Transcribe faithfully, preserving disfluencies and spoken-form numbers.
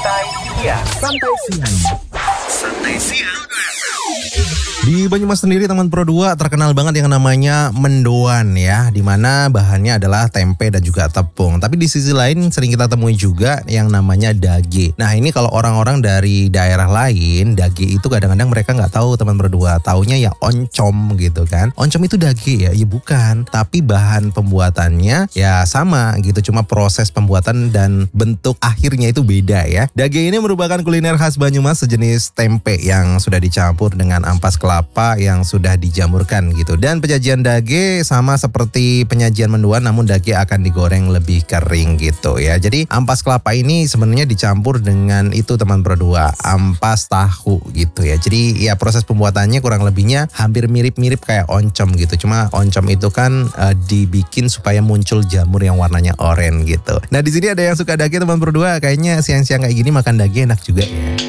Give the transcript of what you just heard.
Santai Siang. Santai Siang. Santai Siang. Di Banyumas sendiri teman Pro dua terkenal banget yang namanya mendoan ya, dimana bahannya adalah tempe dan juga tepung. Tapi di sisi lain sering kita temui juga yang namanya dage. Nah ini kalau orang-orang dari daerah lain, dage itu kadang-kadang mereka nggak tahu teman Pro dua, taunya ya oncom gitu kan. Oncom itu dage ya, ya bukan. Tapi bahan pembuatannya ya sama gitu, cuma proses pembuatan dan bentuk akhirnya itu beda ya. Dage ini merupakan kuliner khas Banyumas, sejenis tempe yang sudah dicampur dengan ampas kelapa kelapa yang sudah dijamurkan gitu. Dan penyajian dage sama seperti penyajian mendoan, namun dage akan digoreng lebih kering gitu ya. Jadi ampas kelapa ini sebenarnya dicampur dengan itu teman Pro dua, ampas tahu gitu ya. Jadi ya proses pembuatannya kurang lebihnya hampir mirip-mirip kayak oncom gitu. Cuma oncom itu kan uh, dibikin supaya muncul jamur yang warnanya oranye gitu. Nah di sini ada yang suka dage teman Pro dua, kayaknya siang-siang kayak gini makan dage enak juga ya.